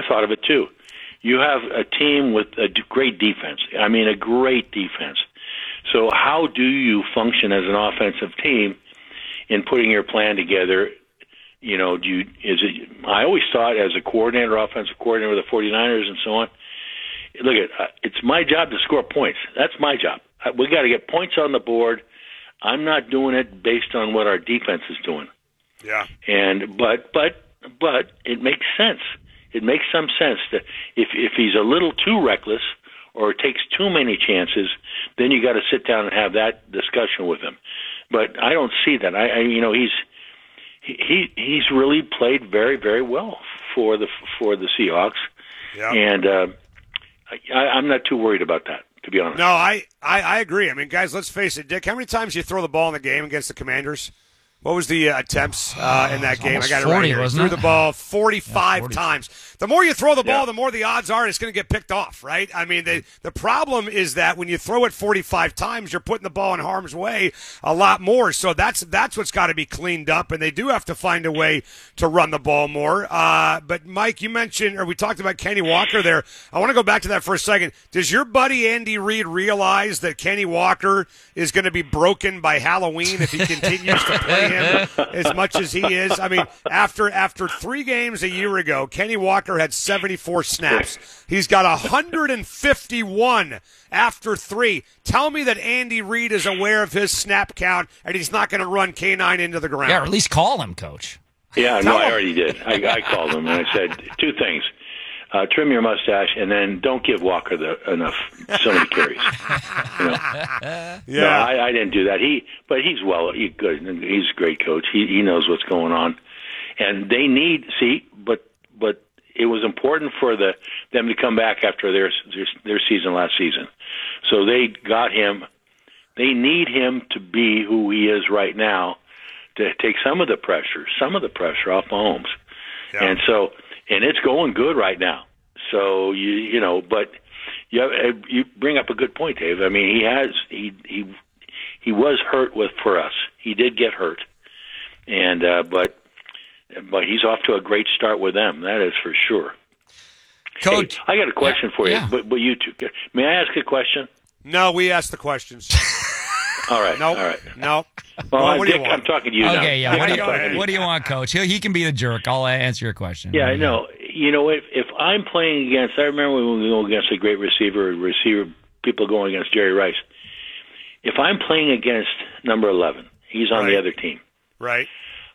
thought of it too. You have a team with a great defense. I mean, a great defense. So how do you function as an offensive team in putting your plan together? You know, I always thought as a coordinator, offensive coordinator with the 49ers and so on, look, it's my job to score points. That's my job. We got to get points on the board. I'm not doing it based on what our defense is doing. Yeah. But it makes sense. It makes some sense that if he's a little too reckless or takes too many chances, then you got to sit down and have that discussion with him. But I don't see that. He's really played very, very well for the Seahawks, and I'm not too worried about that, to be honest. No, I agree. I mean, guys, let's face it, Dick. How many times did you throw the ball in the game against the Commanders? What was the attempts in that game? I got it right here. He threw the ball 45 times. The more you throw the ball, the more the odds are it's going to get picked off, right? I mean, the problem is that when you throw it 45 times, you're putting the ball in harm's way a lot more. So that's what's got to be cleaned up, and they do have to find a way to run the ball more. But, Mike, you mentioned, or we talked about Kenny Walker there. I want to go back to that for a second. Does your buddy Andy Reid realize that Kenny Walker is going to be broken by Halloween if he continues to play him as much as he is? I mean, after 3 games a year ago, Kenny Walker had 74 snaps. He's got 151 after 3. Tell me that Andy Reid is aware of his snap count and he's not going to run K9 into the ground. Yeah, or at least call him, Coach. Yeah, no, I already did. I called him and I said 2 things. Trim your mustache, and then don't give Walker enough so many carries. You know? Yeah. No, I didn't do that. He's good. He's a great coach. He knows what's going on, and they need but it was important for them to come back after their season last season. So they got him. They need him to be who he is right now to take some of the pressure off Mahomes, and it's going good right now. So but you bring up a good point, Dave. I mean, he was hurt for us. He did get hurt, and but he's off to a great start with them. That is for sure. Coach, hey, I got a question for you. But you two, may I ask a question? No, we ask the questions. All right. Nope. All right. No. Well, what do you Dick, want? I'm talking to you now. Okay, yeah. What do you want, Coach? He can be the jerk. I'll answer your question. Yeah, I know. You know, if I'm playing against, I remember when we go against a great receiver, people going against Jerry Rice. If I'm playing against number 11, he's on the other team. Right.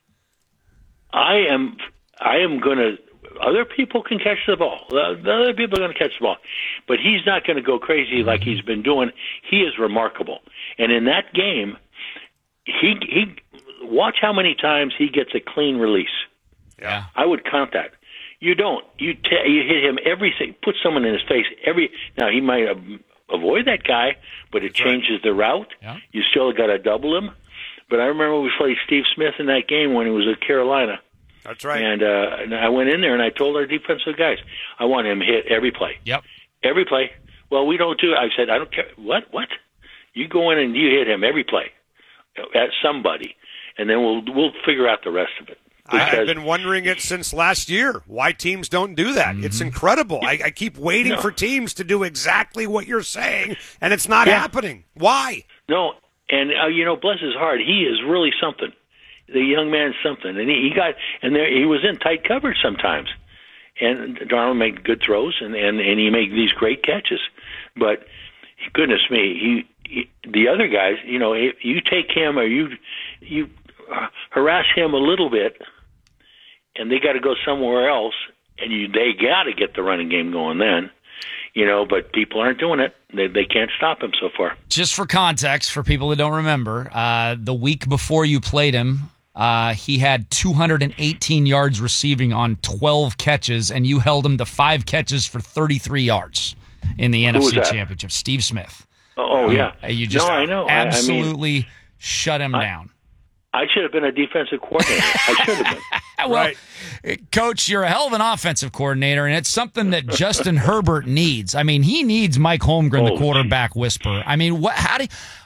I am going to. Other people can catch the ball. The other people are going to catch the ball, but he's not going to go crazy like he's been doing. He is remarkable, and in that game, he watch how many times he gets a clean release. Yeah, I would count that. You don't. You hit him put someone in his face Now he might avoid that guy, but it changes the route. Yeah. You still got to double him. But I remember we played Steve Smith in that game when he was at Carolina. That's right. And I went in there and I told our defensive guys, I want him hit every play. Yep. Every play. Well, we don't do it. I said, I don't care. What? You go in and you hit him every play at somebody, and then we'll figure out the rest of it. I've been wondering it since last year, why teams don't do that. It's incredible. I keep waiting for teams to do exactly what you're saying, and it's not happening. Why? No, and bless his heart, he is really something. The young man's something, and he was in tight coverage sometimes, and Darnold made good throws, and he made these great catches. But goodness me, the other guys, you take him or you harass him a little bit, and they got to go somewhere else, and they got to get the running game going then. But people aren't doing it. They can't stop him so far. Just for context, for people that don't remember, the week before you played him, he had 218 yards receiving on 12 catches, and you held him to 5 catches for 33 yards in the NFC Championship. Steve Smith. Oh, yeah. You just I know. absolutely shut him down. I should have been a defensive coordinator. I should have been. Well, Coach, you're a hell of an offensive coordinator, and it's something that Justin Herbert needs. I mean, he needs Mike Holmgren, the quarterback whisperer. I mean,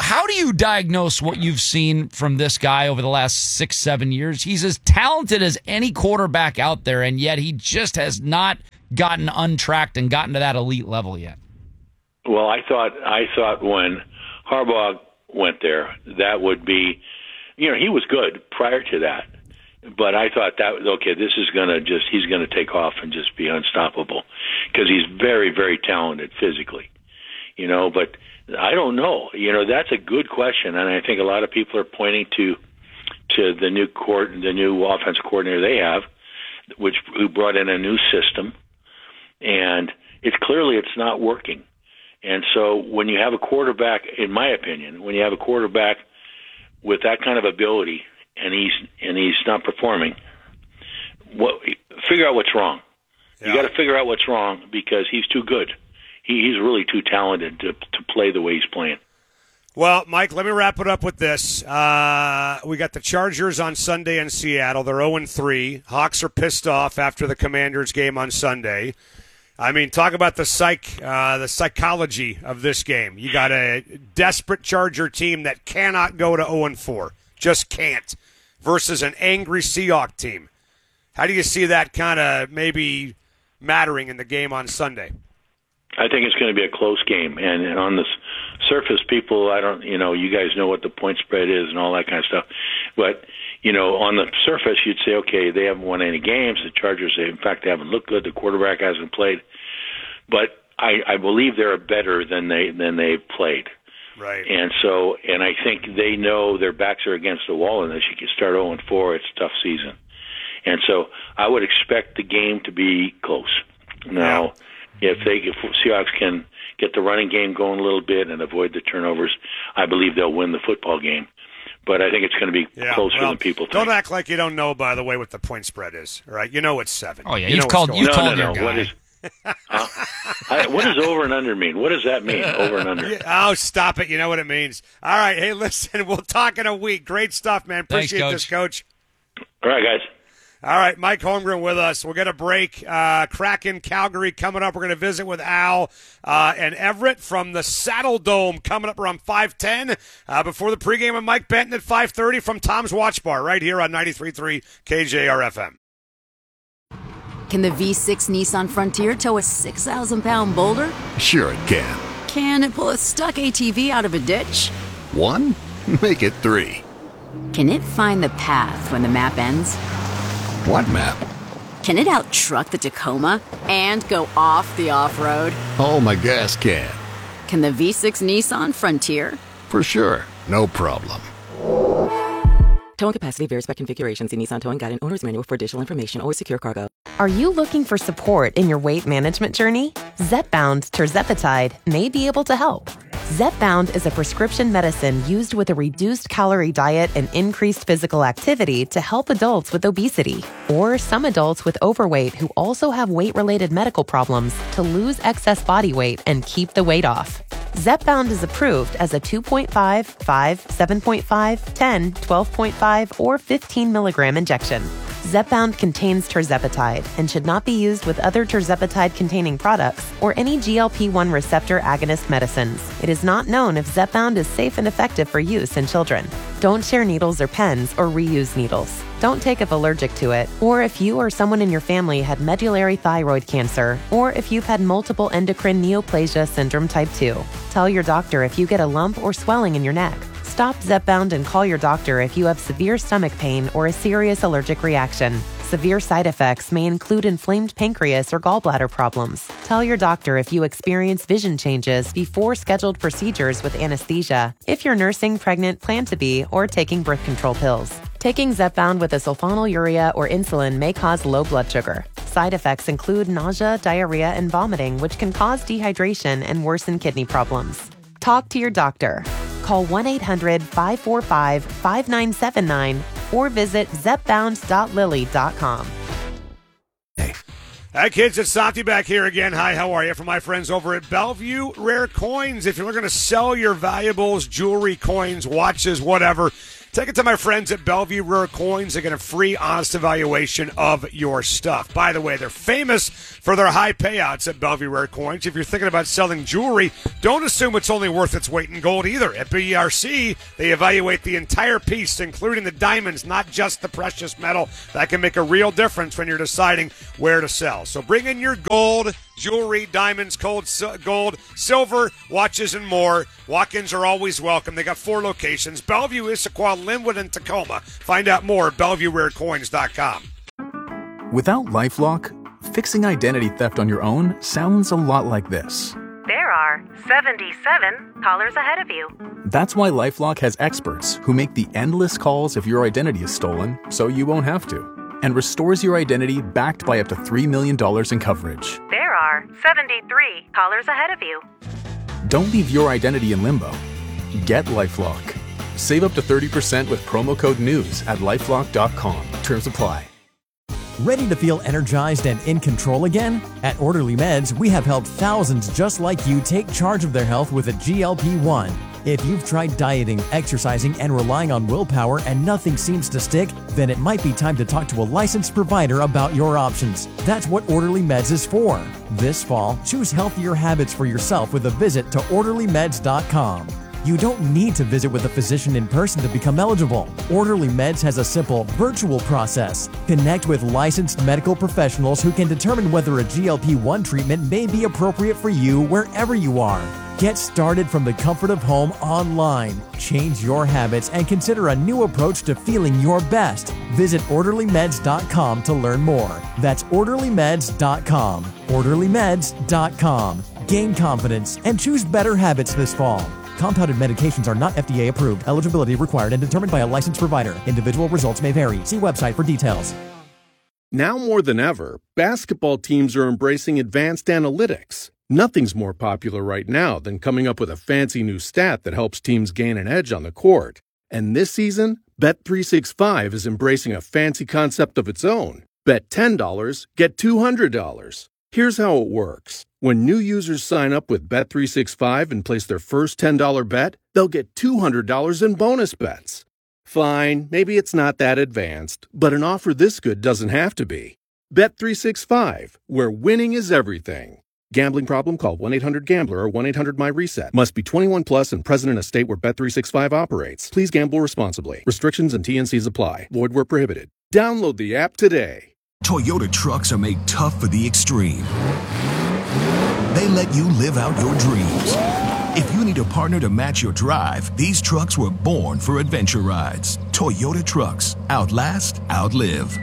how do you diagnose what you've seen from this guy over the last 6-7 years? He's as talented as any quarterback out there, and yet he just has not gotten untracked and gotten to that elite level yet. Well, I thought when Harbaugh went there, that would be, he was good prior to that. But I thought this is he's going to take off and just be unstoppable because he's very, very talented physically, but I don't know. That's a good question. And I think a lot of people are pointing to the new offense coordinator they have, who brought in a new system, and it's not working. And so when you have a quarterback, in my opinion, with that kind of ability, and he's not performing, figure out what's wrong. Yeah. You got to figure out what's wrong because he's too good. He's really too talented to play the way he's playing. Well, Mike, let me wrap it up with this. We got the Chargers on Sunday in Seattle. They're 0-3. Hawks are pissed off after the Commanders game on Sunday. I mean, talk about the psychology of this game. You got a desperate Charger team that cannot go to 0-4, just can't, versus an angry Seahawks team. How do you see that kind of maybe mattering in the game on Sunday? I think it's going to be a close game, and on the surface, people, you guys know what the point spread is and all that kind of stuff, but on the surface, you'd say, okay, they haven't won any games. The Chargers, in fact, they haven't looked good. The quarterback hasn't played, but I believe they're better than they've played. Right. And I think they know their backs are against the wall, and as you can start 0-4, it's a tough season. And so I would expect the game to be close. Now, if Seahawks can get the running game going a little bit and avoid the turnovers, I believe they'll win the football game. But I think it's going to be closer than people think. Don't act like you don't know, by the way, what the point spread is. All right, it's 7. Oh yeah, you've called your guy. What does over and under mean? What does that mean, over and under? Oh, stop it. You know what it means. All right, hey, listen, we'll talk in a week. Great stuff, man. Appreciate this, Coach. All right, guys. All right, Mike Holmgren with us. We'll get a break. Kraken, Calgary coming up. We're going to visit with Al and Everett from the Saddle Dome coming up around 5:10 before the pregame with Mike Benton at 5:30 from Tom's Watch Bar right here on 93.3 KJR-FM. Can the V6 Nissan Frontier tow a 6,000-pound boulder? Sure it can. Can it pull a stuck ATV out of a ditch? 1? Make it 3. Can it find the path when the map ends? What map? Can it out-truck the Tacoma and go off the off-road? Oh, my gas can. Can the V6 Nissan Frontier? For sure. No problem. Towing capacity varies by configuration. See Nissan Towing Guide and Owner's Manual for additional information or secure cargo. Are you looking for support in your weight management journey? Zepbound tirzepatide may be able to help. Zepbound is a prescription medicine used with a reduced calorie diet and increased physical activity to help adults with obesity or some adults with overweight who also have weight-related medical problems to lose excess body weight and keep the weight off. Zepbound is approved as a 2.5, 5, 7.5, 10, 12.5, or 15 milligram injection. Zepbound contains tirzepatide and should not be used with other tirzepatide-containing products or any GLP-1 receptor agonist medicines. It is not known if Zepbound is safe and effective for use in children. Don't share needles or pens or reuse needles. Don't take if allergic to it, or if you or someone in your family had medullary thyroid cancer, or if you've had multiple endocrine neoplasia syndrome type 2. Tell your doctor if you get a lump or swelling in your neck. Stop Zepbound and call your doctor if you have severe stomach pain or a serious allergic reaction. Severe side effects may include inflamed pancreas or gallbladder problems. Tell your doctor if you experience vision changes before scheduled procedures with anesthesia, if you're nursing, pregnant, plan to be, or taking birth control pills. Taking Zepbound with a sulfonylurea or insulin may cause low blood sugar. Side effects include nausea, diarrhea, and vomiting, which can cause dehydration and worsen kidney problems. Talk to your doctor. Call 1-800-545-5979 or visit zepbound.lilly.com. Hi, kids. It's Santi back here again. Hi, how are you? From my friends over at Bellevue Rare Coins. If you're looking to sell your valuables, jewelry, coins, watches, whatever, Take it to my friends at Bellevue Rare Coins. They get a free, honest evaluation of your stuff. By the way, they're famous for their high payouts at Bellevue Rare Coins. If you're thinking about selling jewelry, don't assume it's only worth its weight in gold either. At BRC, they evaluate the entire piece, including the diamonds, not just the precious metal. That can make a real difference when you're deciding where to sell. So bring in your gold, jewelry, diamonds, gold, silver, watches, and more. Walk-ins are always welcome. They got 4 locations: Bellevue, Issaquah, Linwood, and Tacoma. Find out more at BellevueRareCoins.com. Without LifeLock, fixing identity theft on your own sounds a lot like this. There are 77 callers ahead of you. That's why LifeLock has experts who make the endless calls if your identity is stolen, so you won't have to, and restores your identity backed by up to $3 million in coverage. There are 73 callers ahead of you. Don't leave your identity in limbo. Get LifeLock. Save up to 30% with promo code NEWS at LifeLock.com. Terms apply. Ready to feel energized and in control again? At Orderly Meds, we have helped thousands just like you take charge of their health with a GLP-1. If you've tried dieting, exercising, and relying on willpower and nothing seems to stick, then it might be time to talk to a licensed provider about your options. That's what Orderly Meds is for. This fall, choose healthier habits for yourself with a visit to OrderlyMeds.com. You don't need to visit with a physician in person to become eligible. Orderly Meds has a simple, virtual process. Connect with licensed medical professionals who can determine whether a GLP-1 treatment may be appropriate for you wherever you are. Get started from the comfort of home online. Change your habits and consider a new approach to feeling your best. Visit OrderlyMeds.com to learn more. That's OrderlyMeds.com. OrderlyMeds.com. Gain confidence and choose better habits this fall. Compounded medications are not FDA approved. Eligibility required and determined by a licensed provider. Individual results may vary. See website for details. Now more than ever, basketball teams are embracing advanced analytics. Nothing's more popular right now than coming up with a fancy new stat that helps teams gain an edge on the court. And this season, Bet365 is embracing a fancy concept of its own. Bet $10, get $200. Here's how it works. When new users sign up with Bet365 and place their first $10 bet, they'll get $200 in bonus bets. Fine, maybe it's not that advanced, but an offer this good doesn't have to be. Bet365, where winning is everything. Gambling problem? Call 1-800-GAMBLER or 1-800-MY-RESET. Must be 21 plus and present in a state where Bet365 operates. Please gamble responsibly. Restrictions and TNCs apply. Void where prohibited. Download the app today. Toyota trucks are made tough for the extreme. They let you live out your dreams. If you need a partner to match your drive, these trucks were born for adventure rides. Toyota trucks. Outlast, outlive.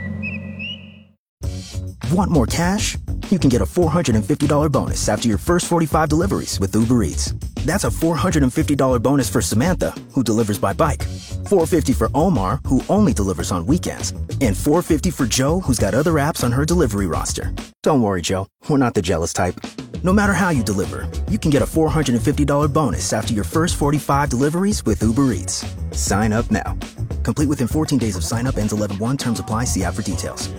Want more cash? You can get a $450 bonus after your first 45 deliveries with Uber Eats. That's a $450 bonus for Samantha, who delivers by bike. $450 for Omar, who only delivers on weekends. And $450 for Joe, who's got other apps on her delivery roster. Don't worry, Joe. We're not the jealous type. No matter how you deliver, you can get a $450 bonus after your first 45 deliveries with Uber Eats. Sign up now. Complete within 14 days of sign up. Ends 11/1. Terms apply. See app for details.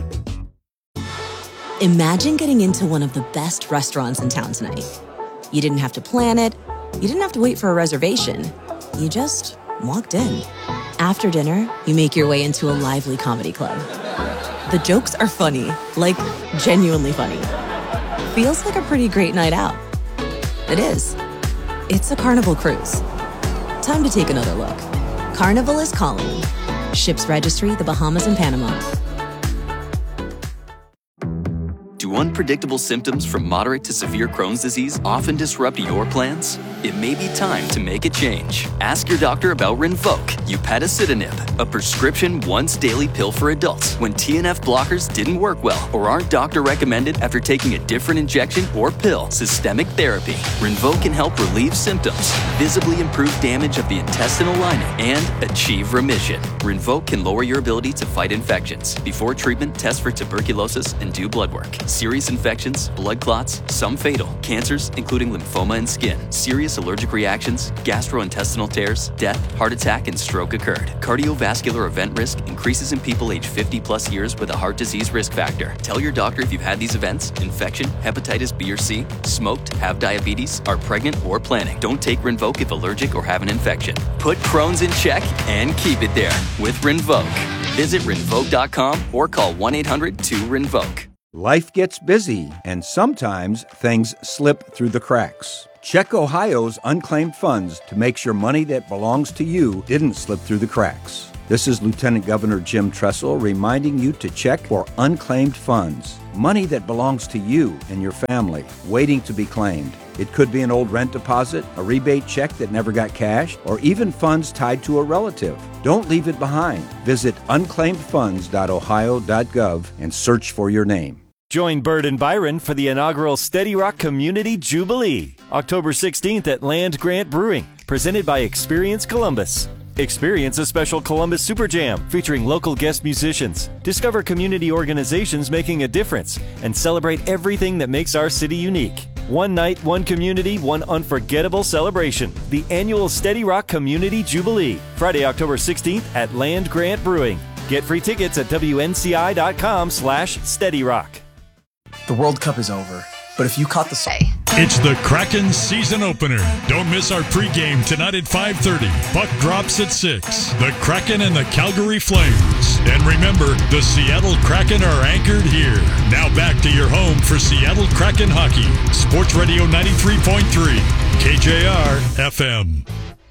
Imagine getting into one of the best restaurants in town tonight. You didn't have to plan it. You didn't have to wait for a reservation. You just walked in. After dinner, you make your way into a lively comedy club. The jokes are funny, like genuinely funny. Feels like a pretty great night out. It is. It's a Carnival cruise. Time to take another look. Carnival is calling. Ships registry, the Bahamas and Panama. Do unpredictable symptoms from moderate to severe Crohn's disease often disrupt your plans? It may be time to make a change. Ask your doctor about Rinvoq, upadacitinib, a prescription once-daily pill for adults when TNF blockers didn't work well or aren't doctor-recommended after taking a different injection or pill. Systemic therapy. Rinvoq can help relieve symptoms, visibly improve damage of the intestinal lining, and achieve remission. Rinvoq can lower your ability to fight infections. Before treatment, test for tuberculosis and do blood work. Serious serious infections, blood clots, some fatal, cancers, including lymphoma and skin, serious allergic reactions, gastrointestinal tears, death, heart attack, and stroke occurred. Cardiovascular event risk increases in people age 50 plus years with a heart disease risk factor. Tell your doctor if you've had these events: infection, hepatitis B or C, smoked, have diabetes, are pregnant, or planning. Don't take Rinvoq if allergic or have an infection. Put Crohn's in check and keep it there with Rinvoq. Visit Rinvoq.com or call 1-800-2-RINVOQ. Life gets busy, and sometimes things slip through the cracks. Check Ohio's unclaimed funds to make sure money that belongs to you didn't slip through the cracks. This is Lieutenant Governor Jim Tressel reminding you to check for unclaimed funds. Money that belongs to you and your family, waiting to be claimed. It could be an old rent deposit, a rebate check that never got cashed, or even funds tied to a relative. Don't leave it behind. Visit unclaimedfunds.ohio.gov and search for your name. Join Bird and Byron for the inaugural Steady Rock Community Jubilee, October 16th at Land Grant Brewing, presented by Experience Columbus. Experience a special Columbus Super Jam featuring local guest musicians. Discover community organizations making a difference and celebrate everything that makes our city unique. One night, one community, one unforgettable celebration. The annual Steady Rock Community Jubilee, Friday, October 16th at Land Grant Brewing. Get free tickets at WNCI.com/SteadyRock. The World Cup is over, but if you caught the It's the Kraken season opener. Don't miss our pregame tonight at 5:30. Puck drops at 6. The Kraken and the Calgary Flames. And remember, the Seattle Kraken are anchored here. Now back to your home for Seattle Kraken hockey. Sports Radio 93.3, KJR FM.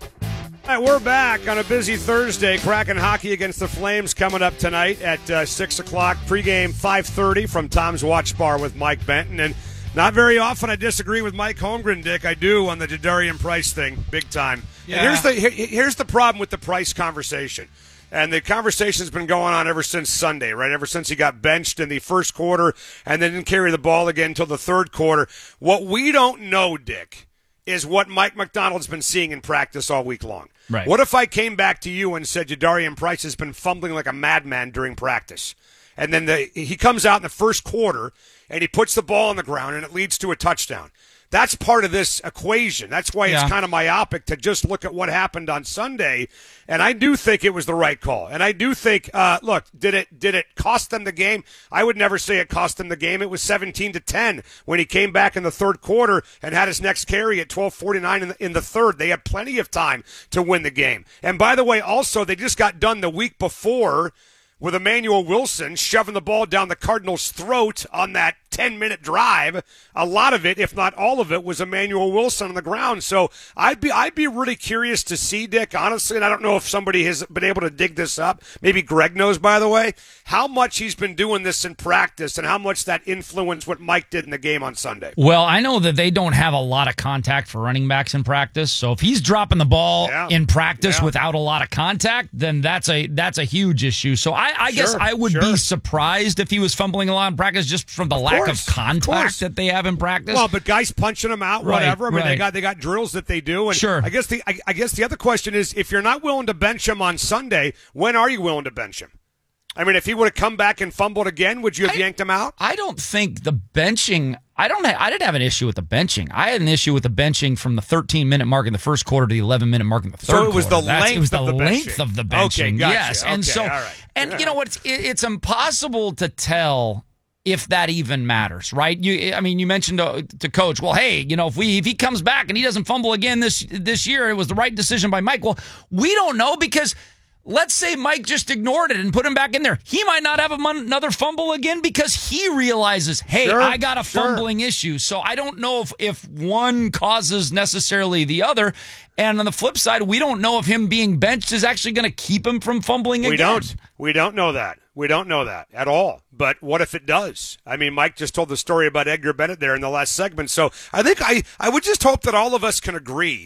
All right, we're back on a busy Thursday. Kraken hockey against the Flames coming up tonight at 6 o'clock. Pregame 5:30 from Tom's Watch Bar with Mike Benton. And not very often I disagree with Mike Holmgren, Dick. I do on the Jadarian Price thing, big time. Yeah. And here's the problem with the Price conversation. And the conversation's been going on ever since Sunday, right? Ever since he got benched in the first quarter and then didn't carry the ball again until the third quarter. What we don't know, Dick, is what Mike McDonald's been seeing in practice all week long. Right. What if I came back to you and said Jadarian Price has been fumbling like a madman during practice? And then he comes out in the first quarter and he puts the ball on the ground and it leads to a touchdown. That's part of this equation. That's why it's kind of myopic to just look at what happened on Sunday. And I do think it was the right call. And I do think, look, did it cost them the game? I would never say it cost them the game. It was 17-10 when he came back in the third quarter and had his next carry at 12:49 in the third. They had plenty of time to win the game. And by the way, also, they just got done the week before with Emmanuel Wilson shoving the ball down the Cardinals' throat on that 10-minute drive. A lot of it, if not all of it, was Emmanuel Wilson on the ground. So I'd be really curious to see, Dick, honestly, and I don't know if somebody has been able to dig this up. Maybe Greg knows, by the way, how much he's been doing this in practice and how much that influenced what Mike did in the game on Sunday. Well, I know that they don't have a lot of contact for running backs in practice. So if he's dropping the ball in practice without a lot of contact, then that's a huge issue. So I guess I would be surprised if he was fumbling a lot in practice just from the lack of contact that they have in practice. Well, but guys punching them out, whatever. I mean, they got drills that they do. And I guess the other question is, if you're not willing to bench him on Sunday, when are you willing to bench him? I mean, if he would have come back and fumbled again, would you have yanked him out? I don't think the benching. I didn't have an issue with the benching. I had an issue with the benching from the 13-minute mark in the first quarter to the 11-minute mark in the third quarter. So it was the length of the benching. Okay, gotcha. Yes, and okay, so all right. and you know what? It's impossible to tell if that even matters, right? You mentioned to Coach, well, hey, if he comes back and he doesn't fumble again this year, it was the right decision by Mike. Well, we don't know, because let's say Mike just ignored it and put him back in there. He might not have another fumble again because he realizes, hey, I got a fumbling issue. So I don't know if one causes necessarily the other. And on the flip side, we don't know if him being benched is actually going to keep him from fumbling again. We don't know that. We don't know that at all. But what if it does? I mean, Mike just told the story about Edgar Bennett there in the last segment. So I think I would just hope that all of us can agree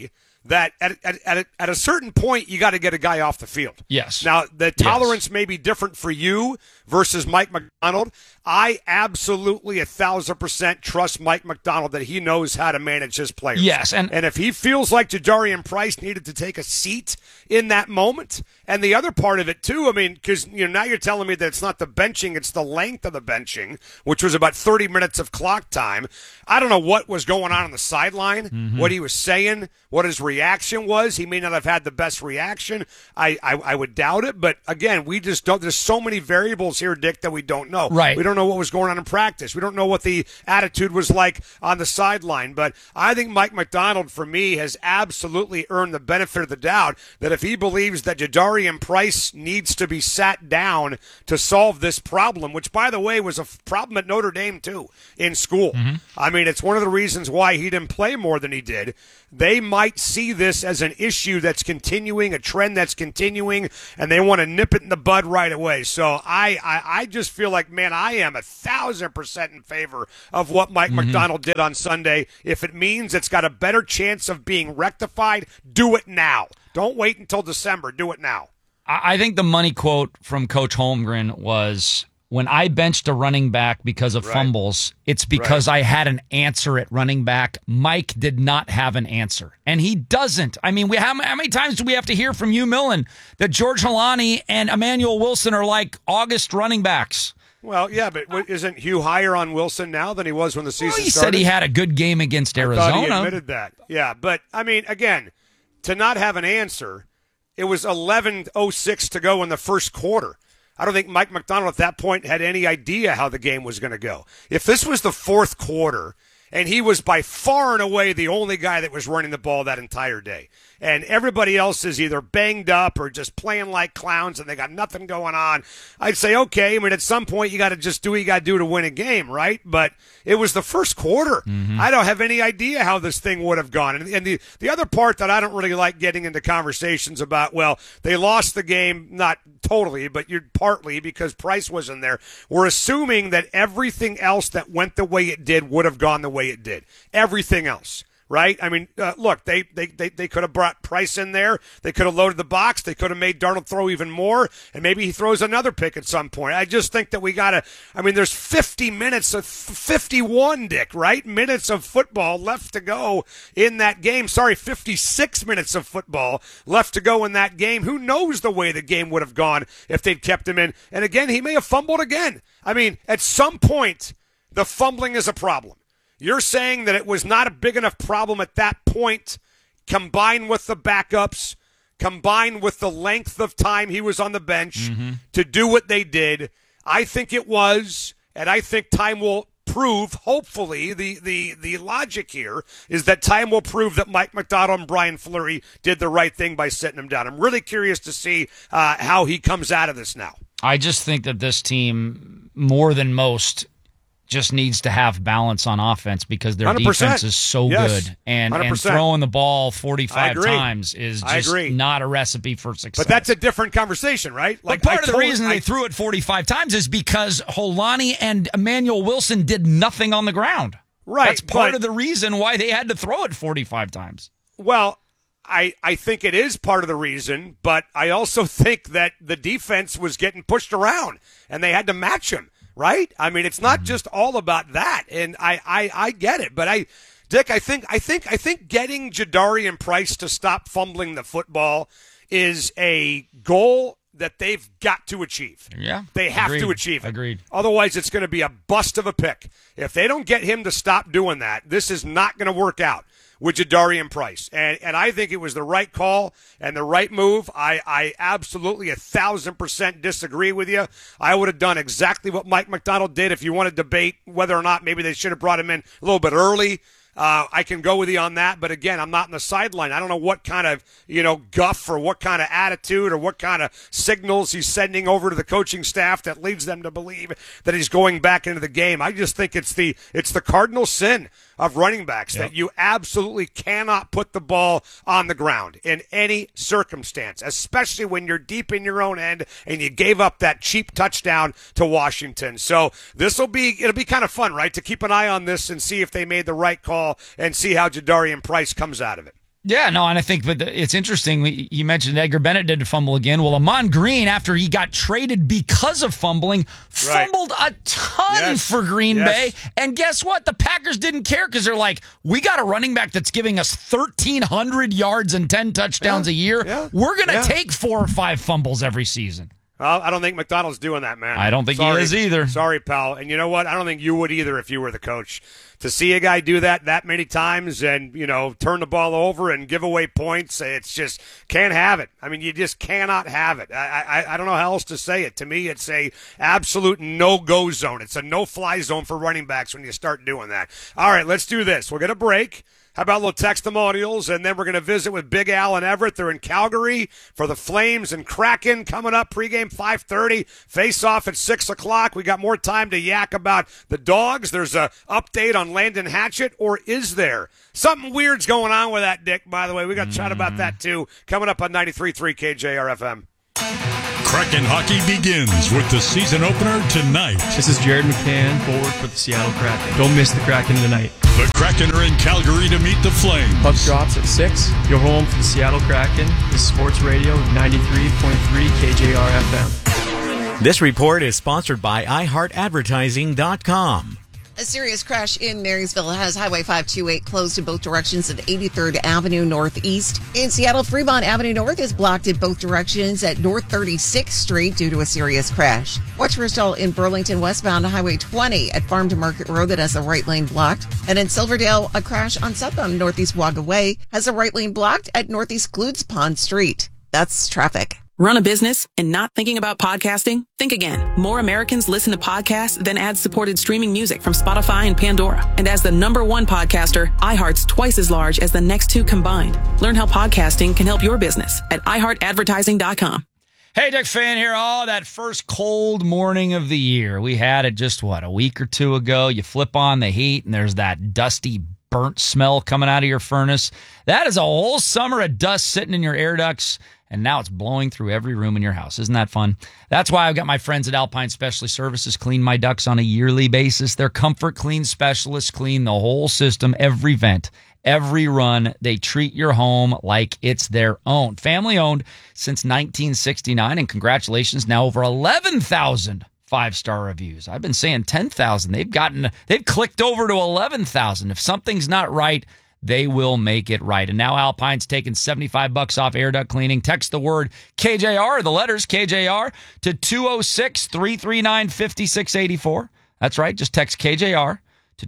that at a certain point, you got to get a guy off the field. Yes. Now, the tolerance may be different for you versus Mike Macdonald. I absolutely 1,000% trust Mike Macdonald that he knows how to manage his players. Yes. And if he feels like Jadarian Price needed to take a seat in that moment, and the other part of it, too, I mean, because now you're telling me that it's not the benching, it's the length of the benching, which was about 30 minutes of clock time. I don't know what was going on the sideline, what he was saying, what his reaction was. He may not have had the best reaction. I would doubt it. But, again, we just don't – there's so many variables here, Dick, that we don't know. Right. We don't know what was going on in practice. We don't know what the attitude was like on the sideline. But I think Mike Macdonald, for me, has absolutely earned the benefit of the doubt that if he believes that Jadarian Price needs to be sat down to solve this problem, which, by the way, was a problem at Notre Dame, too, in school. I mean, it's one of the reasons why he didn't play more than he did. They might see this as an issue that's continuing, a trend that's continuing, and they want to nip it in the bud right away. So I just feel like, man, I am 1,000% in favor of what Mike Macdonald did on Sunday. If it means it's got a better chance of being rectified, do it now. Don't wait until December. Do it now. I think the money quote from Coach Holmgren was, when I benched a running back because of fumbles, it's because I had an answer at running back. Mike did not have an answer, and he doesn't. I mean, how many times do we have to hear from Hugh Millen that George Holani and Emmanuel Wilson are like August running backs? Well, yeah, but isn't Hugh higher on Wilson now than he was when the season started? He said he had a good game against Arizona. I thought he admitted that. Yeah, but, I mean, again, to not have an answer, it was 11:06 to go in the first quarter. I don't think Mike Macdonald at that point had any idea how the game was going to go. If this was the fourth quarter and he was by far and away the only guy that was running the ball that entire day, and everybody else is either banged up or just playing like clowns and they got nothing going on, I'd say, okay, I mean, at some point you got to just do what you got to do to win a game, right? But it was the first quarter. I don't have any idea how this thing would have gone. And the other part that I don't really like getting into conversations about, well, they lost the game, not totally, but you're partly because Price wasn't there. We're assuming that everything else that went the way it did would have gone the way it did. Everything else. Right? I mean, look, they could have brought Price in there. They could have loaded the box. They could have made Darnold throw even more, and maybe he throws another pick at some point. I just think that we got to – I mean, there's 50 minutes of 51, Dick, right? Minutes of football left to go in that game. Sorry, 56 minutes of football left to go in that game. Who knows the way the game would have gone if they'd kept him in. And again, he may have fumbled again. I mean, at some point, the fumbling is a problem. You're saying that it was not a big enough problem at that point, combined with the backups, combined with the length of time he was on the bench to do what they did. I think it was, and I think time will prove, hopefully, the logic here is that time will prove that Mike Macdonald and Brian Fleury did the right thing by sitting him down. I'm really curious to see how he comes out of this now. I just think that this team, more than most, just needs to have balance on offense because their 100%. Defense is so good. And throwing the ball 45 times is just not a recipe for success. But that's a different conversation, right? Like, but part of the reason they threw it 45 times is because Holani and Emmanuel Wilson did nothing on the ground. Right. That's part of the reason why they had to throw it 45 times. Well, I think it is part of the reason, but I also think that the defense was getting pushed around and they had to match him. Right? I mean, it's not just all about that, and I get it. But Dick, I think getting Jadarian Price to stop fumbling the football is a goal that they've got to achieve. Yeah, they have to achieve it. Agreed. Otherwise, it's going to be a bust of a pick. If they don't get him to stop doing that, this is not going to work out with Jadarian Price. And I think it was the right call and the right move. I absolutely 1,000% disagree with you. I would have done exactly what Mike Macdonald did. If you want to debate whether or not maybe they should have brought him in a little bit early, I can go with you on that. But again, I'm not in the sideline. I don't know what kind of, guff or what kind of attitude or what kind of signals he's sending over to the coaching staff that leads them to believe that he's going back into the game. I just think it's the cardinal sin of running backs that you absolutely cannot put the ball on the ground in any circumstance, especially when you're deep in your own end and you gave up that cheap touchdown to Washington. So it'll be kind of fun, right, to keep an eye on this and see if they made the right call and see how Jadarian Price comes out of it. Yeah, no, and I think but it's interesting. You mentioned Edgar Bennett did fumble again. Well, Amon Green, after he got traded because of fumbling, fumbled a ton for Green Bay. And guess what? The Packers didn't care because they're like, we got a running back that's giving us 1,300 yards and 10 touchdowns a year. Yeah. We're going to take 4 or 5 fumbles every season. I don't think McDonald's doing that, man. I don't think he is either. Sorry, pal. And you know what? I don't think you would either if you were the coach. To see a guy do that many times and, turn the ball over and give away points, it's just can't have it. I mean, you just cannot have it. I don't know how else to say it. To me, it's a absolute no-go zone. It's a no-fly zone for running backs when you start doing that. All right, let's do this. We're going to break. How about little testimonials? And then we're going to visit with Big Al and Everett. They're in Calgary for the Flames and Kraken coming up. Pregame 5:30. Face-off at 6 o'clock. We got more time to yak about the Dogs. There's an update on Landon Hatchett, or is there? Something weird's going on with that, Dick, by the way. We got to chat about that, too. Coming up on 93.3 KJR-FM. Kraken hockey begins with the season opener tonight. This is Jared McCann, forward for the Seattle Kraken. Don't miss the Kraken tonight. The Kraken are in Calgary to meet the Flames. Puck drops at 6. You're home for the Seattle Kraken. This is Sports Radio 93.3 KJR FM. This report is sponsored by iHeartAdvertising.com. A serious crash in Marysville has Highway 528 closed in both directions at 83rd Avenue Northeast. In Seattle, Fremont Avenue North is blocked in both directions at North 36th Street due to a serious crash. Watch for a stall in Burlington westbound Highway 20 at Farm to Market Road that has the right lane blocked. And in Silverdale, a crash on southbound Northeast Wagga Way has the right lane blocked at Northeast Glutes Pond Street. That's traffic. Run a business and not thinking about podcasting? Think again. More Americans listen to podcasts than ad-supported streaming music from Spotify and Pandora. And as the #1 podcaster, iHeart's twice as large as the next 2 combined. Learn how podcasting can help your business at iHeartAdvertising.com. Hey, Dick Fan here. Oh, that first cold morning of the year. We had it just, a week or 2 ago. You flip on the heat, and there's that dusty, burnt smell coming out of your furnace. That is a whole summer of dust sitting in your air ducts. And now it's blowing through every room in your house. Isn't that fun? That's why I've got my friends at Alpine Specialty Services clean my ducts on a yearly basis. Their Comfort Clean specialists clean the whole system, every vent, every run. They treat your home like it's their own. Family owned since 1969, and congratulations, now over 11,000 5-star reviews. I've been saying 10,000. They've clicked over to 11,000. If something's not right, they will make it right. And now Alpine's taking $75 off air duct cleaning. Text the word KJR, the letters KJR, to 206-339-5684. That's right. Just text KJR to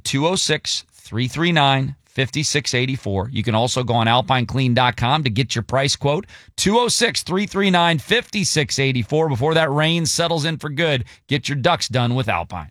206-339-5684. You can also go on alpineclean.com to get your price quote. 206-339-5684. Before that rain settles in for good, get your ducts done with Alpine.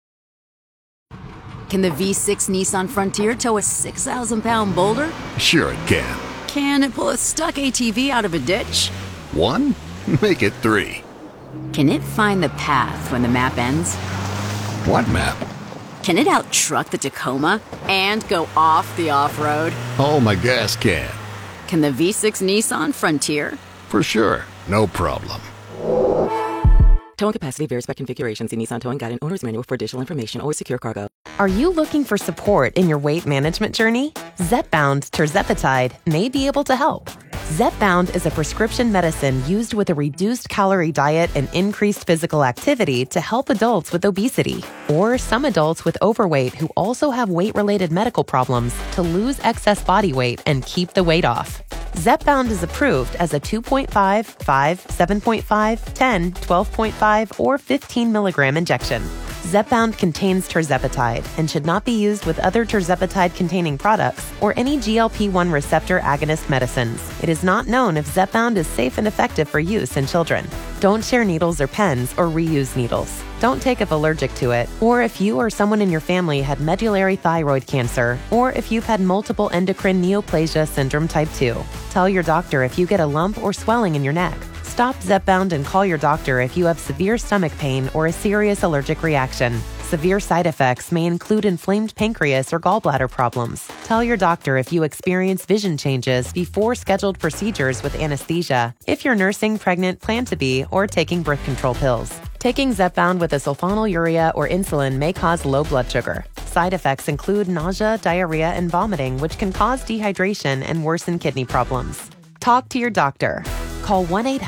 Can the V6 Nissan Frontier tow a 6,000-pound boulder? Sure it can. Can it pull a stuck ATV out of a ditch? 1? Make it 3. Can it find the path when the map ends? What map? Can it out-truck the Tacoma and go off the off-road? Oh, my gas can. Can the V6 Nissan Frontier? For sure. No problem. Towing capacity varies by configuration. See Nissan Towing Guide and Owner's Manual for additional information. Always secure cargo. Are you looking for support in your weight management journey? Zepbound Tirzepatide may be able to help. Zepbound is a prescription medicine used with a reduced calorie diet and increased physical activity to help adults with obesity or some adults with overweight who also have weight-related medical problems to lose excess body weight and keep the weight off. Zepbound is approved as a 2.5, 5, 7.5, 10, 12.5, or 15 milligram injection. Zepbound contains tirzepatide and should not be used with other tirzepatide-containing products or any GLP-1 receptor agonist medicines. It is not known if Zepbound is safe and effective for use in children. Don't share needles or pens or reuse needles. Don't take if allergic to it, or if you or someone in your family had medullary thyroid cancer, or if you've had multiple endocrine neoplasia syndrome type 2. Tell your doctor if you get a lump or swelling in your neck. Stop Zepbound and call your doctor if you have severe stomach pain or a serious allergic reaction. Severe side effects may include inflamed pancreas or gallbladder problems. Tell your doctor if you experience vision changes before scheduled procedures with anesthesia, if you're nursing, pregnant, plan to be, or taking birth control pills. Taking Zepbound with a sulfonylurea or insulin may cause low blood sugar. Side effects include nausea, diarrhea, and vomiting, which can cause dehydration and worsen kidney problems. Talk to your doctor. Call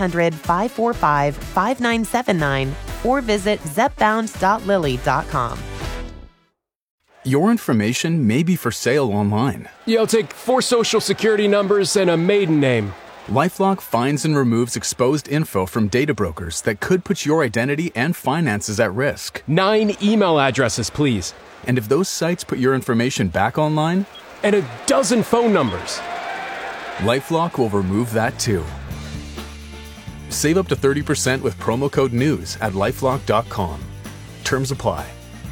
1-800-545-5979 or visit zepbound.lilly.com. Your information may be for sale online. Yeah, I'll take 4 social security numbers and a maiden name. LifeLock finds and removes exposed info from data brokers that could put your identity and finances at risk. 9 email addresses, please. And if those sites put your information back online? And a dozen phone numbers. LifeLock will remove that too. Save up to 30% with promo code NEWS at LifeLock.com. Terms apply.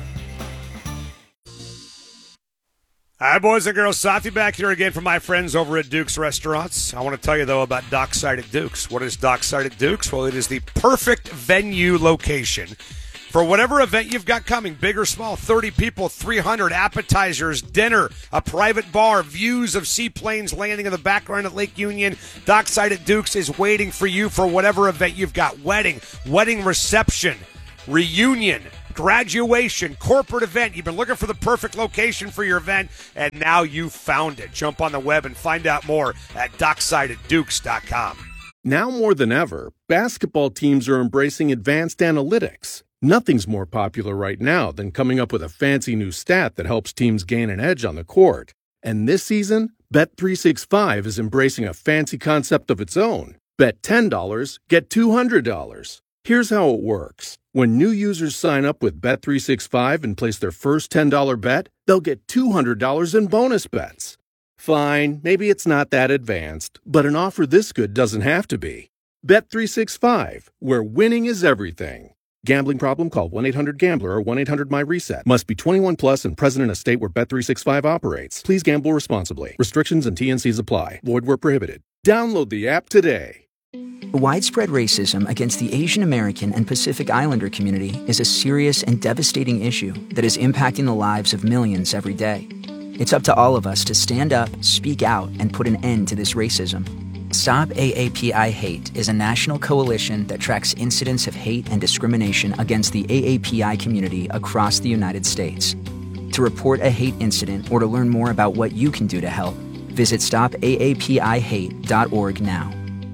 All right, boys and girls, Safi back here again from my friends over at Duke's Restaurants. I want to tell you, though, about Dockside at Duke's. What is Dockside at Duke's? Well, it is the perfect venue location for whatever event you've got coming, big or small, 30 people, 300, appetizers, dinner, a private bar, views of seaplanes landing in the background at Lake Union. Dockside at Duke's is waiting for you for whatever event you've got, wedding reception, reunion, graduation, corporate event. You've been looking for the perfect location for your event, and now you found it. Jump on the web and find out more at docksideatdukes.com. Now more than ever, basketball teams are embracing advanced analytics. Nothing's more popular right now than coming up with a fancy new stat that helps teams gain an edge on the court. And this season, Bet365 is embracing a fancy concept of its own. Bet $10, get $200. Here's how it works. When new users sign up with Bet365 and place their first $10 bet, they'll get $200 in bonus bets. Fine, maybe it's not that advanced, but an offer this good doesn't have to be. Bet365, where winning is everything. Gambling problem? Call 1-800-GAMBLER or 1-800-MY-RESET. Must be 21 plus and present in a state where Bet365 operates. Please gamble responsibly. Restrictions and TNCs apply. Void where prohibited. Download the app today. Widespread racism against the Asian American and Pacific Islander community is a serious and devastating issue that is impacting the lives of millions every day. It's up to all of us to stand up, speak out, and put an end to this racism. Stop AAPI Hate is a national coalition that tracks incidents of hate and discrimination against the AAPI community across the United States. To report a hate incident or to learn more about what you can do to help, visit stopaapihate.org now.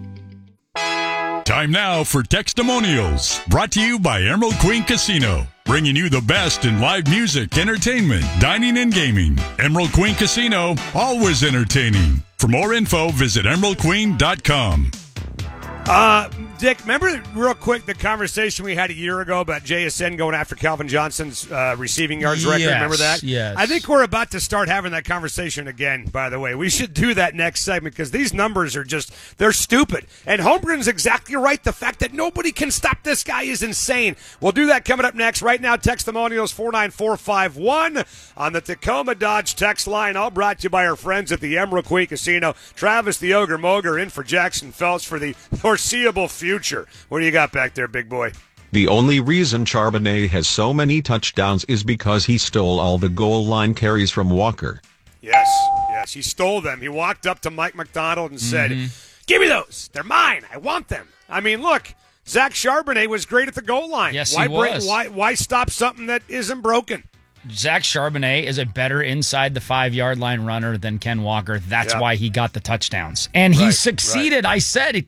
Time now for Textimonials, brought to you by Emerald Queen Casino, bringing you the best in live music, entertainment, dining, and gaming. Emerald Queen Casino, always entertaining. For more info, visit emeraldqueen.com. Dick, remember real quick the conversation we had a year ago about JSN going after Calvin Johnson's receiving yards record? Remember that? Yes. I think we're about to start having that conversation again, by the way. We should do that next segment because these numbers are just, they're stupid. And Holmgren's exactly right. The fact that nobody can stop this guy is insane. We'll do that coming up next. Right now, Textimonials 49451 on the Tacoma Dodge text line, all brought to you by our friends at the Emerald Queen Casino. Travis the Ogre Moger in for Jackson Phelps for the foreseeable future. What do you got back there, big boy? The only reason Charbonnet has so many touchdowns is because he stole all the goal line carries from Walker. Yes, he stole them. He walked up to Mike McDonald and said, give me those. They're mine. I want them. I mean, look, Zach Charbonnet was great at the goal line. Yes, he was. Why stop something that isn't broken? Zach Charbonnet is a better inside the 5-yard line runner than Ken Walker. That's why he got the touchdowns. And he succeeded. I said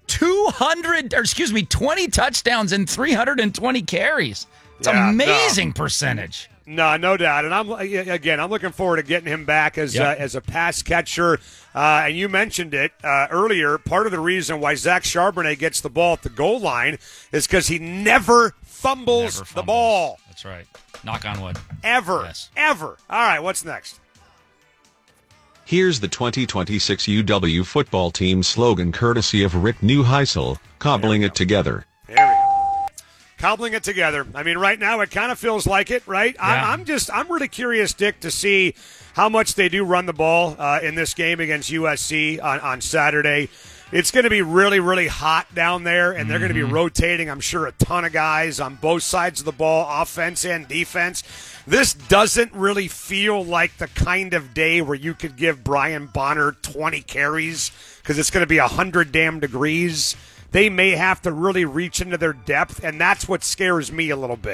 20 touchdowns and 320 carries. It's amazing percentage. No doubt. And I'm looking forward to getting him back as a pass catcher. And you mentioned it earlier. Part of the reason why Zach Charbonnet gets the ball at the goal line is because he never fumbles the ball. That's right. Knock on wood. Ever. Yes. Ever. All right, what's next? Here's the 2026 UW football team slogan courtesy of Rick Neuheisel, cobbling it together. There we go. Cobbling it together. I mean, right now it kind of feels like it, right? Yeah. I'm really curious, Dick, to see how much they do run the ball in this game against USC on Saturday. It's going to be really, really hot down there, and they're going to be rotating, I'm sure, a ton of guys on both sides of the ball, offense and defense. This doesn't really feel like the kind of day where you could give Brian Bonner 20 carries because it's going to be 100 damn degrees. They may have to really reach into their depth, and that's what scares me a little bit.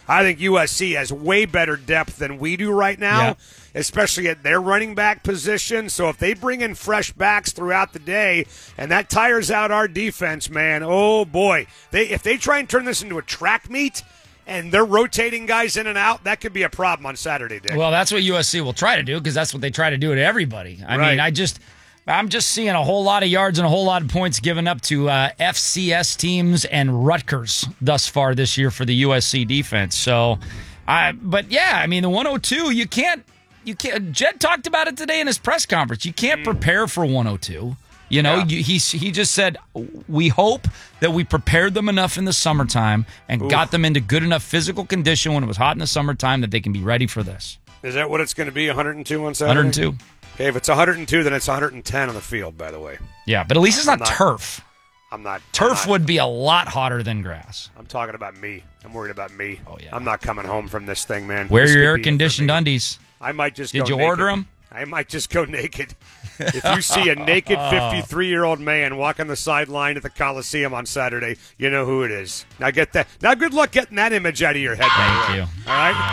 I think USC has way better depth than we do right now, especially at their running back position. So if they bring in fresh backs throughout the day and that tires out our defense, man, oh boy. If they try and turn this into a track meet and they're rotating guys in and out, that could be a problem on Saturday, Dick. Well, that's what USC will try to do because that's what they try to do to everybody. I mean, I'm just seeing a whole lot of yards and a whole lot of points given up to FCS teams and Rutgers thus far this year for the USC defense. So, but yeah, I mean, the 102, you can't. Jed talked about it today in his press conference. You can't prepare for 102. You know, he just said, we hope that we prepared them enough in the summertime and got them into good enough physical condition when it was hot in the summertime that they can be ready for this. Is that what it's going to be, 102 on Saturday? 102. Okay, if it's 102, then it's 110 on the field, by the way. Yeah, but at least it's not turf. Turf would be a lot hotter than grass. I'm talking about me. I'm worried about me. Oh, yeah. I'm not coming home from this thing, man. Wear your air-conditioned undies. I might just Did go you naked. order them? I might just go naked. If you see a naked 53-year-old man walking the sideline at the Coliseum on Saturday, you know who it is. Now get that. Now good luck getting that image out of your head. Thank you. All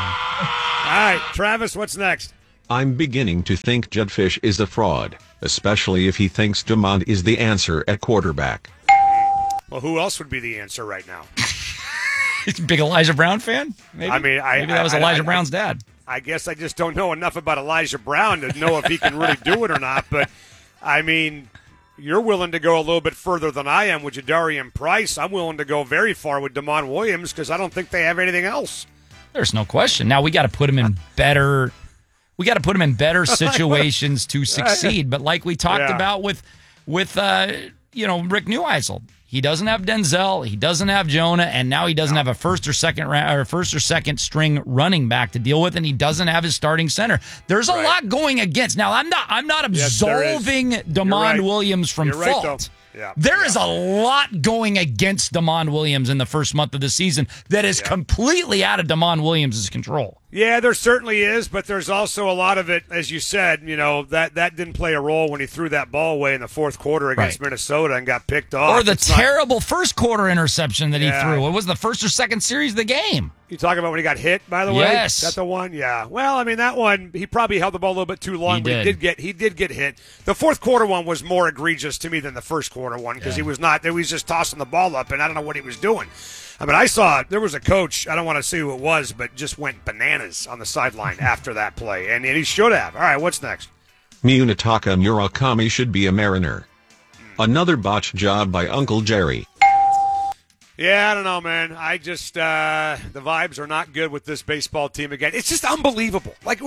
right, Travis, what's next? I'm beginning to think Jedd Fisch is a fraud, especially if he thinks DeMond is the answer at quarterback. Well, who else would be the answer right now? Big Elijah Brown fan? Maybe? I mean, maybe that was Elijah Brown's dad. I guess I just don't know enough about Elijah Brown to know if he can really do it or not. But, I mean, you're willing to go a little bit further than I am with Jadarian Price. I'm willing to go very far with DeMond Williams because I don't think they have anything else. There's no question. Now we got to put him in better. We got to put him in better situations to succeed. But like we talked about with Rick Neuheisel, he doesn't have Denzel, he doesn't have Jonah, and now he doesn't have a first or second string running back to deal with, and he doesn't have his starting center. There's a lot going against. Now I'm not absolving DeMond Williams from fault. There is a lot going against DeMond Williams in the first month of the season that is completely out of DeMond Williams' control. Yeah, there certainly is, but there's also a lot of it, as you said, that didn't play a role when he threw that ball away in the fourth quarter against Minnesota and got picked off. Or the terrible first quarter interception that he threw. It was the first or second series of the game. You talking about when he got hit, by the way? Yes. Is that the one? Yeah. Well, I mean, that one, he probably held the ball a little bit too long, but he did get hit. The fourth quarter one was more egregious to me than the first quarter one because he was just tossing the ball up, and I don't know what he was doing. I mean, there was a coach, I don't want to say who it was, but just went bananas on the sideline after that play, and he should have. All right, what's next? Munetaka Murakami should be a Mariner. Another botched job by Uncle Jerry. Yeah, I don't know, man. I just the vibes are not good with this baseball team again. It's just unbelievable. Like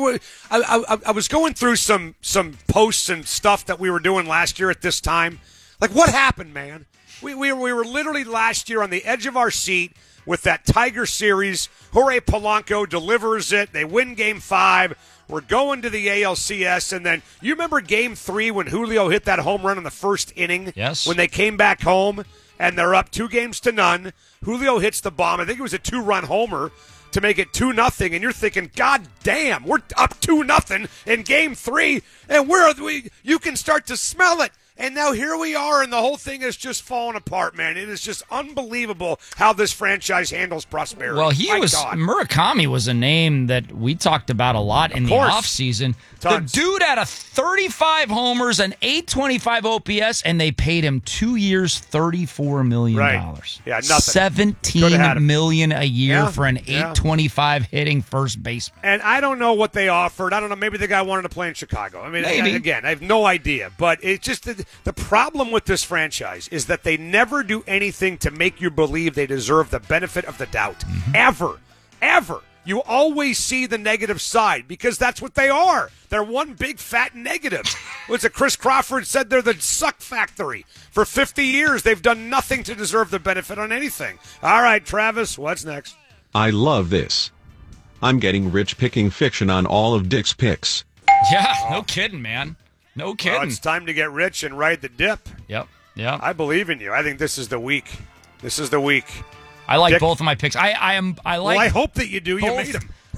I was going through some posts and stuff that we were doing last year at this time. Like, what happened, man? We were literally last year on the edge of our seat with that Tiger series. Jorge Polanco delivers it. They win Game 5. We're going to the ALCS. And then you remember Game 3 when Julio hit that home run in the first inning? Yes. When they came back home and they're up 2-0. Julio hits the bomb. I think it was a 2-run homer to make it 2-0. And you're thinking, God damn, we're up 2-0 in Game 3. And you can start to smell it. And now here we are, and the whole thing is just falling apart, man. It is just unbelievable how this franchise handles prosperity. Well, Murakami was a name that we talked about a lot in the offseason. The dude had 35 homers, an 825 OPS, and they paid him 2 years, $34 million. Right. Yeah, nothing. $17 million a year for an 825 hitting first baseman. And I don't know what they offered. I don't know. Maybe the guy wanted to play in Chicago. I mean, again, I have no idea. But it's just the problem with this franchise is that they never do anything to make you believe they deserve the benefit of the doubt. Ever. You always see the negative side because that's what they are. They're one big fat negative. What's it? Chris Crawford said they're the suck factory. For 50 years, they've done nothing to deserve the benefit on anything. All right, Travis, what's next? I love this. I'm getting rich picking fiction on all of Dick's picks. Yeah, no kidding, man. No kidding. Well, it's time to get rich and ride the dip. Yep. I believe in you. I think this is the week. I like both of my picks. I hope that you do. You made them.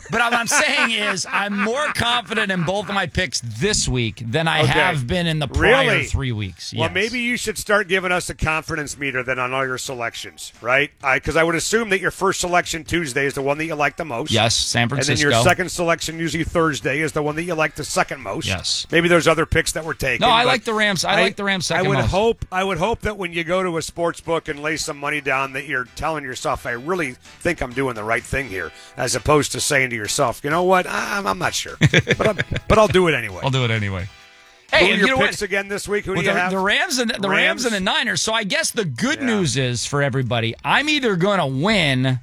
But what I'm saying is I'm more confident in both of my picks this week than I have been in the prior 3 weeks. Well, Yes. maybe you should start giving us a confidence meter then on all your selections, right? Because I would assume that your first selection Tuesday is the one that you like the most. Yes, San Francisco. And then your second selection usually Thursday is the one that you like the second most. Yes. Maybe there's other picks that were taken. No, I like the Rams. I like the Rams second most. I would hope that when you go to a sports book and lay some money down that you're telling yourself, I really think I'm doing the right thing here, as opposed to saying to yourself, you know what, I'm not sure, but I'll do it anyway. I'll do it anyway. Who Hey, are and your you know picks what? again this week? Who do you have? The Rams and the Rams and the Niners. So I guess the good news is for everybody, I'm either going to win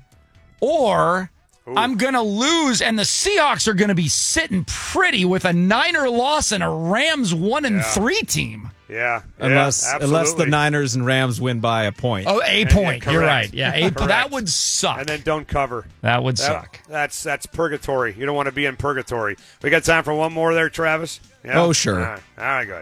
or I'm going to lose, and the Seahawks are going to be sitting pretty with a Niner loss and a Rams 1-3 team. Yeah, unless the Niners and Rams win by a point. Oh, a point. Yeah, You're right. Yeah, Correct. that would suck. And then don't cover. That would suck. That's purgatory. You don't want to be in purgatory. We got time for one more there, Travis? Yeah? Oh, sure. All right, good.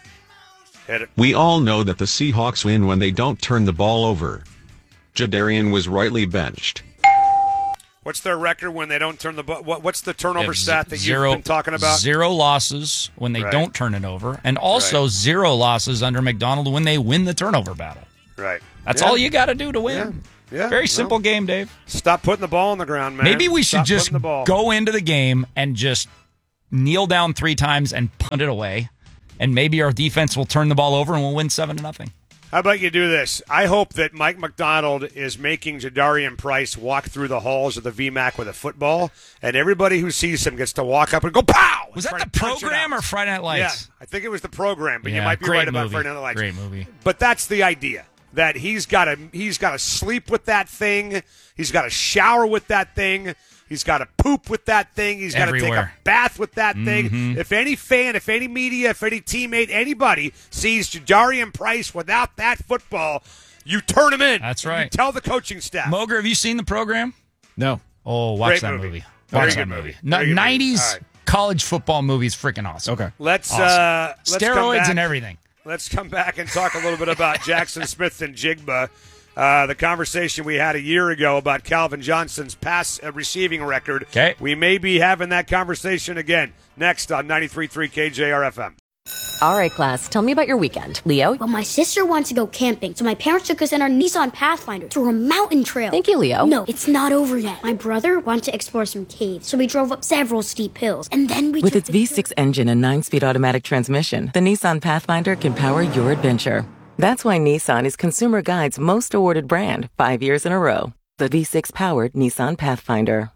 Hit it. We all know that the Seahawks win when they don't turn the ball over. Jadarian was rightly benched. What's their record when they don't turn the ball? What's the turnover stat that you've been talking about? 0 losses when they don't turn it over, and also 0 losses under McDonald when they win the turnover battle. Right. That's all you got to do to win. Yeah. Very simple game, Dave. Stop putting the ball on the ground, man. Maybe we should just putting the ball. go into the game and just kneel down 3 times and punt it away, and maybe our defense will turn the ball over and we'll win 7-0. How about you do this? I hope that Mike McDonald is making Jadarian Price walk through the halls of the VMAC with a football, and everybody who sees him gets to walk up and go, pow! Was that the program or Friday Night Lights? Yeah, I think it was the program, but you might be right about Friday Night Lights. Great movie. But that's the idea, that he's got to sleep with that thing. He's got to shower with that thing. He's got to poop with that thing. He's got to take a bath with that thing. If any fan, if any media, if any teammate, anybody sees Jadarian Price without that football, you turn him in. That's right. You tell the coaching staff. Moger, have you seen the program? No. Oh, watch that movie. Watch that movie. 90s college football movie is freaking awesome. Okay. Let's steroids and everything. Let's come back and talk a little bit about Jackson Smith and Jigba. The conversation we had a year ago about Calvin Johnson's pass receiving record. Okay. We may be having that conversation again next on 93.3 KJR-FM. All right, class, tell me about your weekend. Leo? Well, my sister wants to go camping, so my parents took us in our Nissan Pathfinder through a mountain trail. Thank you, Leo. No, it's not over yet. My brother wanted to explore some caves, so we drove up several steep hills, and then we With its V6 engine and 9-speed automatic transmission, the Nissan Pathfinder can power your adventure. That's why Nissan is Consumer Guide's most awarded brand 5 years in a row. The V6-powered Nissan Pathfinder.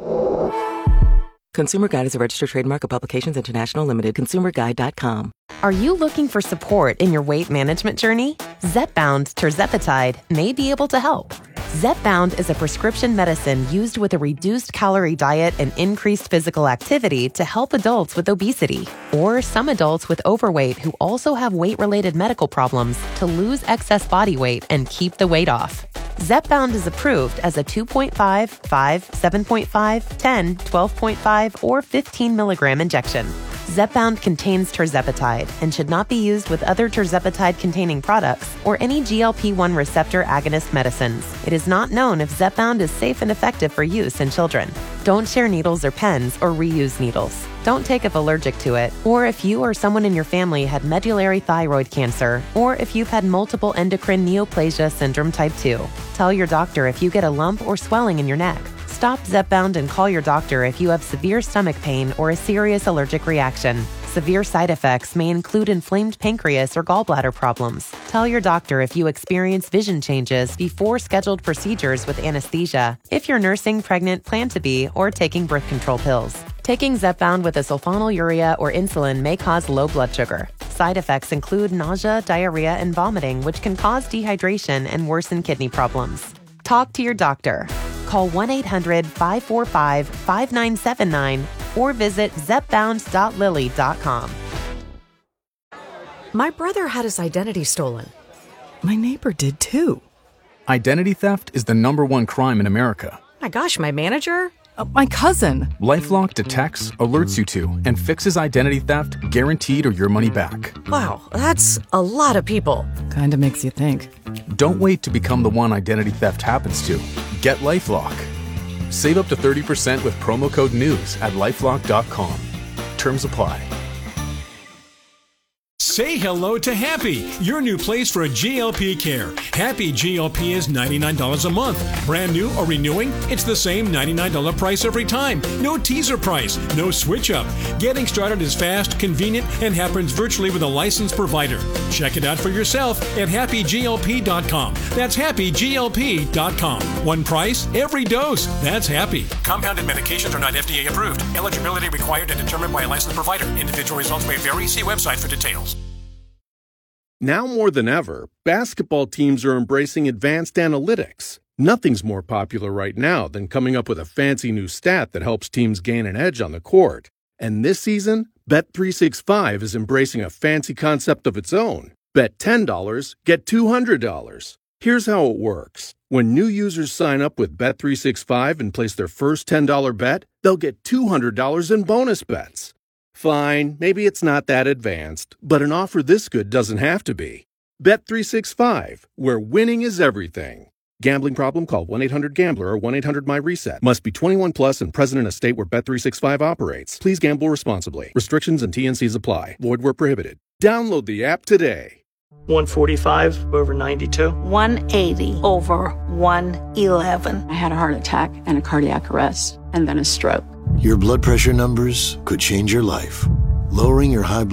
Consumer Guide is a registered trademark of Publications International Limited. ConsumerGuide.com. Are you looking for support in your weight management journey? Zepbound tirzepatide may be able to help. Zepbound is a prescription medicine used with a reduced calorie diet and increased physical activity to help adults with obesity or some adults with overweight who also have weight-related medical problems to lose excess body weight and keep the weight off. Zepbound is approved as a 2.5, 5, 7.5, 10, 12.5, or 15 milligram injection. Zepbound contains tirzepatide and should not be used with other tirzepatide-containing products or any GLP-1 receptor agonist medicines. It is not known if Zepbound is safe and effective for use in children. Don't share needles or pens or reuse needles. Don't take if allergic to it, or if you or someone in your family had medullary thyroid cancer, or if you've had multiple endocrine neoplasia syndrome type 2. Tell your doctor if you get a lump or swelling in your neck. Stop Zepbound and call your doctor if you have severe stomach pain or a serious allergic reaction. Severe side effects may include inflamed pancreas or gallbladder problems. Tell your doctor if you experience vision changes before scheduled procedures with anesthesia, if you're nursing, pregnant, plan to be, or taking birth control pills. Taking Zepbound with a sulfonylurea or insulin may cause low blood sugar. Side effects include nausea, diarrhea, and vomiting, which can cause dehydration and worsen kidney problems. Talk to your doctor. Call 1-800-545-5979 or visit zepbound.lilly.com. My brother had his identity stolen. My neighbor did too. Identity theft is the #1 crime in America. My gosh, my manager? My cousin. LifeLock detects, alerts you to, and fixes identity theft guaranteed or your money back. Wow, that's a lot of people. Kinda makes you think. Don't wait to become the one identity theft happens to. Get LifeLock. Save up to 30% with promo code NEWS at LifeLock.com. Terms apply. Say hello to Happy, your new place for a GLP care. Happy GLP is $99 a month. Brand new or renewing, it's the same $99 price every time. No teaser price, no switch up. Getting started is fast, convenient, and happens virtually with a licensed provider. Check it out for yourself at happyglp.com. That's happyglp.com. One price, every dose. That's Happy. Compounded medications are not FDA approved. Eligibility required and determined by a licensed provider. Individual results may vary. See website for details. Now more than ever, basketball teams are embracing advanced analytics. Nothing's more popular right now than coming up with a fancy new stat that helps teams gain an edge on the court. And this season, Bet365 is embracing a fancy concept of its own. Bet $10, get $200. Here's how it works. When new users sign up with Bet365 and place their first $10 bet, they'll get $200 in bonus bets. Fine, maybe it's not that advanced, but an offer this good doesn't have to be. Bet365, where winning is everything. Gambling problem? Call 1-800-GAMBLER or 1-800-MY-RESET. Must be 21 plus and present in a state where Bet365 operates. Please gamble responsibly. Restrictions and T&Cs apply. Void where prohibited. Download the app today. 145 over 92. 180 over 111. I had a heart attack and a cardiac arrest and then a stroke. Your blood pressure numbers could change your life. Lowering your high blood